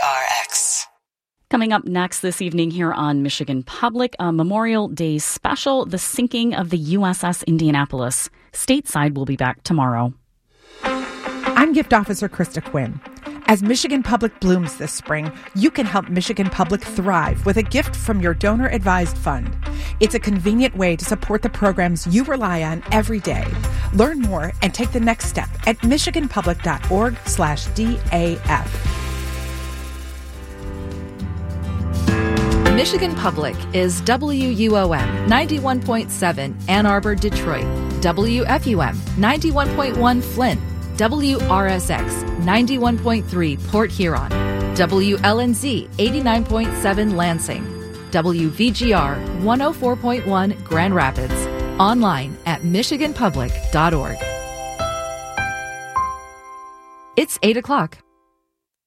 KPRX. Coming up next this evening here on Michigan Public, a Memorial Day special, the sinking of the USS Indianapolis. Stateside will be back tomorrow. I'm Gift Officer Krista Quinn. As Michigan Public blooms this spring, you can help Michigan Public thrive with a gift from your donor-advised fund. It's a convenient way to support the programs you rely on every day. Learn more and take the next step at michiganpublic.org/DAF. Michigan Public is WUOM 91.7 Ann Arbor, Detroit, WFUM 91.1 Flint, WRSX 91.3 Port Huron, WLNZ 89.7 Lansing, WVGR 104.1 Grand Rapids. Online at michiganpublic.org. It's 8 o'clock.